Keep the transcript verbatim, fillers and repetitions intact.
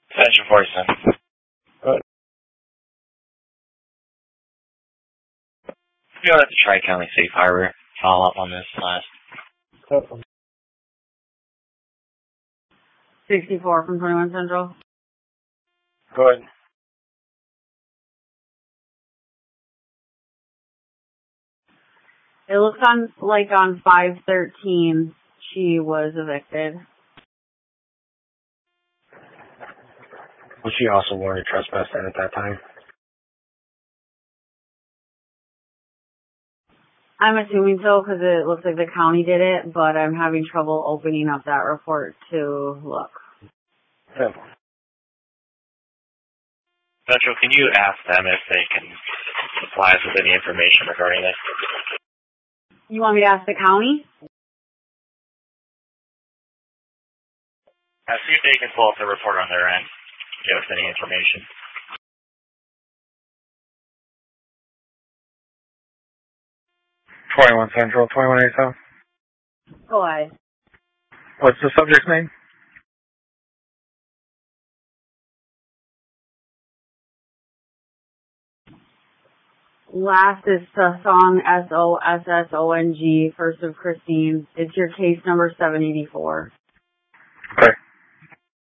Attention forty-seven. Good. You want to Tri-County Safe Harbor follow up on this last. Good. sixty-four from twenty-one Central. Good. It looks on like on five thirteen she was evicted. Was she also warned of trespassing at that time? I'm assuming so because it looks like the county did it, but I'm having trouble opening up that report to look. Yeah. Central, can you ask them if they can supply us with any information regarding this? You want me to ask the county? Uh, see if they can pull up the report on their end. Give us any information. twenty-one Central, twenty-one eighty-seven. Go ahead. What's the subject's name? Last is the song S O S S O N G, first of Christine. It's your case number seven eighty-four. Okay.